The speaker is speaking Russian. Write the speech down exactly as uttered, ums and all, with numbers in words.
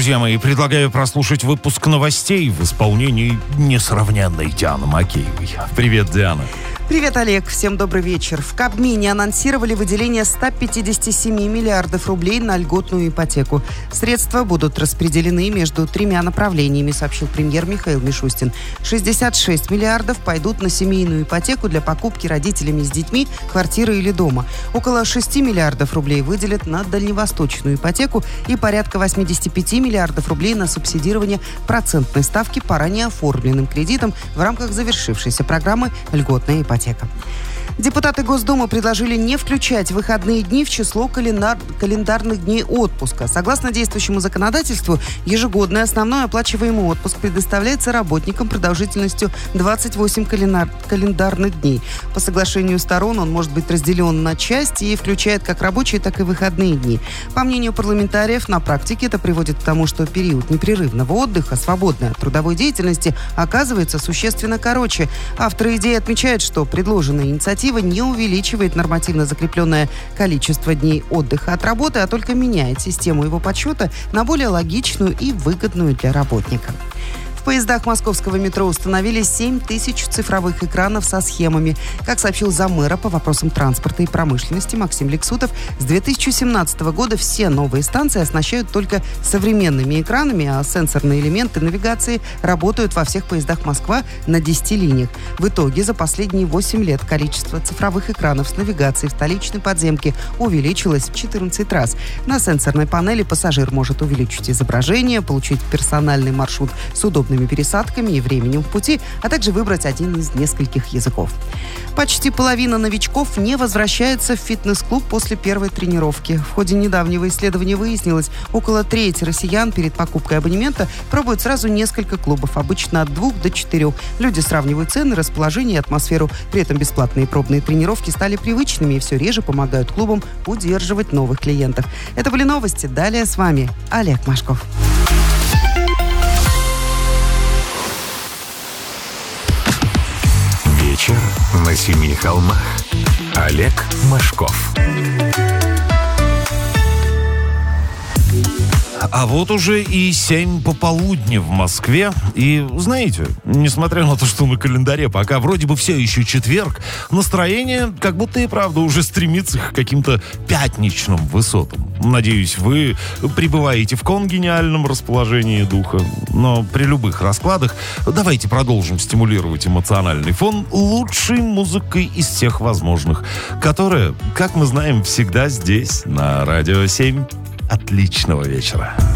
Друзья мои, предлагаю прослушать выпуск новостей в исполнении несравненной Дианы Макеевой. Привет, Диана. Привет, Олег. Всем добрый вечер. В Кабмине анонсировали выделение ста пятидесяти семи миллиардов рублей на льготную ипотеку. Средства будут распределены между тремя направлениями, сообщил премьер Михаил Мишустин. шестьдесят шесть миллиардов пойдут на семейную ипотеку для покупки родителями с детьми квартиры или дома. Около шести миллиардов рублей выделят на дальневосточную ипотеку и порядка восьмидесяти пяти миллиардов рублей на субсидирование процентной ставки по ранее оформленным кредитам в рамках завершившейся программы «Льготная ипотека». Депутаты Госдумы предложили не включать выходные дни в число календар... календарных дней отпуска. Согласно действующему законодательству, ежегодный основной оплачиваемый отпуск предоставляется работникам продолжительностью двадцать восемь календар... календарных дней. По соглашению сторон он может быть разделен на части и включает как рабочие, так и выходные дни. По мнению парламентариев, на практике это приводит к тому, что период непрерывного отдыха, свободной от трудовой деятельности, оказывается существенно короче. Авторы идеи отмечают, что предложенная инициатива не увеличивает нормативно закрепленное количество дней отдыха от работы, а только меняет систему его подсчета на более логичную и выгодную для работника. В поездах московского метро установили семь тысяч цифровых экранов со схемами. Как сообщил заммэра по вопросам транспорта и промышленности Максим Лексутов, с две тысячи семнадцатого года все новые станции оснащают только современными экранами, а сенсорные элементы навигации работают во всех поездах Москва на десяти линиях. В итоге за последние восемь лет количество цифровых экранов с навигацией в столичной подземке увеличилось в четырнадцать раз. На сенсорной панели пассажир может увеличить изображение, получить персональный маршрут с удобными пересадками и временем в пути, а также выбрать один из нескольких языков. Почти половина новичков не возвращается в фитнес-клуб после первой тренировки. В ходе недавнего исследования выяснилось, около трети россиян перед покупкой абонемента пробуют сразу несколько клубов, обычно от двух до четырех. Люди сравнивают цены, расположение и атмосферу. При этом бесплатные пробные тренировки стали привычными и все реже помогают клубам удерживать новых клиентов. Это были новости. Далее с вами Олег Машков. Вечер на семи холмах. Олег Машков. А вот уже и семь пополудни в Москве. И, знаете, несмотря на то, что на календаре пока вроде бы все еще четверг, настроение как будто и правда уже стремится к каким-то пятничным высотам. Надеюсь, вы пребываете в конгениальном расположении духа. Но при любых раскладах давайте продолжим стимулировать эмоциональный фон лучшей музыкой из всех возможных, которая, как мы знаем, всегда здесь, на Радио семь. Отличного вечера.